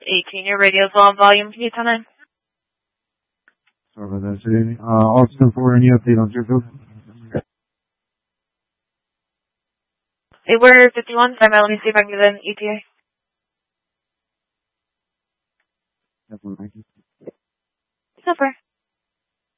18. Your radio's low on volume. Can you tell in? Sorry about that, sir. Austin 4, any update on Deerfield? Hey, we're 51. Let me see if I can get an ETA. Definitely, thank you. So far.